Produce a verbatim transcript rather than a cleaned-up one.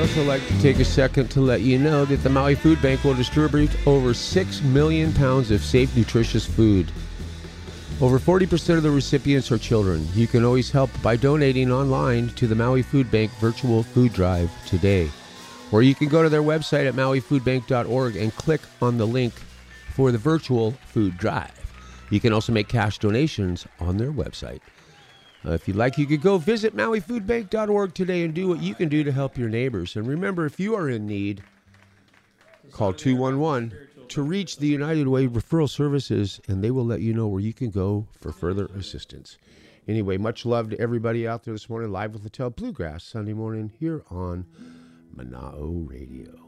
also like to take a second to let you know that the Maui Food Bank will distribute over six million pounds of safe, nutritious food. Over forty percent of the recipients are children. You can always help by donating online to the Maui Food Bank Virtual Food Drive today. Or you can go to their website at maui food bank dot org and click on the link for the Virtual Food Drive. You can also make cash donations on their website. Uh, if you'd like, you could go visit maui food bank dot org today and do what you can do to help your neighbors. And remember, if you are in need, call two one one to reach the United Way Referral Services, and they will let you know where you can go for further assistance. Anyway, much love to everybody out there this morning, live with Littell Bluegrass Sunday morning here on Mana'o Radio.